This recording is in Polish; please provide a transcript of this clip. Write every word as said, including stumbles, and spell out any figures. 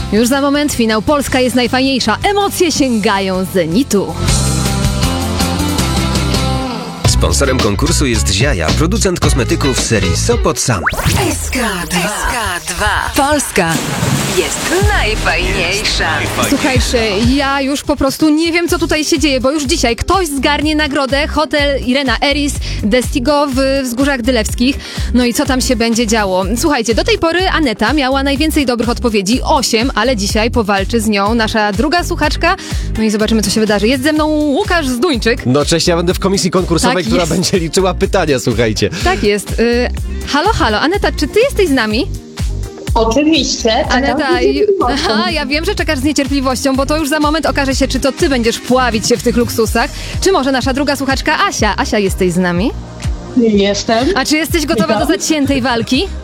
Już za moment finał. Polska jest najfajniejsza. Emocje sięgają zenitu. Sponsorem konkursu jest Ziaja, producent kosmetyków serii Sopot Sam. S K dwa. Polska jest najfajniejsza. Słuchajcie, ja już po prostu nie wiem, co tutaj się dzieje, bo już dzisiaj ktoś zgarnie nagrodę. Hotel Irena Eris Destigo w Wzgórzach Dylewskich. No i co tam się będzie działo? Słuchajcie, do tej pory Aneta miała najwięcej dobrych odpowiedzi, osiem, ale dzisiaj powalczy z nią nasza druga słuchaczka. No i zobaczymy, co się wydarzy. Jest ze mną Łukasz Zduńczyk. No cześć, ja będę w komisji konkursowej, Tak która jest. będzie liczyła pytania, słuchajcie. Tak jest. Y, halo, halo. Aneta, czy ty jesteś z nami? Oczywiście. Aneta, i, aha, ja wiem, że czekasz z niecierpliwością, bo to już za moment okaże się, czy to ty będziesz pławić się w tych luksusach, czy może nasza druga słuchaczka Asia. Asia, jesteś z nami? Jestem. A czy jesteś gotowa Witam. do zaciętej walki?